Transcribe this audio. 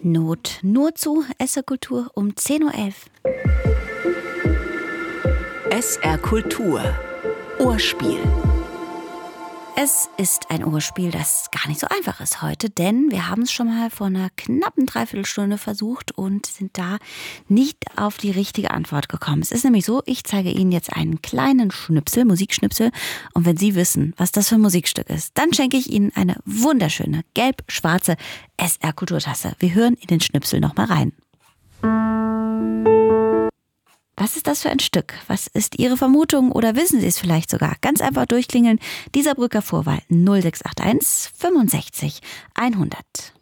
Not nur zu SR Kultur um 10.11 Uhr. SR Kultur Ohrspiel. Es ist ein Ohrspiel, das gar nicht so einfach ist heute, denn wir haben es schon mal vor einer knappen Dreiviertelstunde versucht und sind da nicht auf die richtige Antwort gekommen. Es ist nämlich so, ich zeige Ihnen jetzt einen kleinen Schnipsel, Musikschnipsel, und wenn Sie wissen, was das für ein Musikstück ist, dann schenke ich Ihnen eine wunderschöne gelb-schwarze SR Kulturtasse. Wir hören in den Schnipsel nochmal rein. Was ist das für ein Stück? Was ist Ihre Vermutung oder wissen Sie es vielleicht sogar? Ganz einfach durchklingeln. Dieser Brücker Vorwahl 0681 65 100.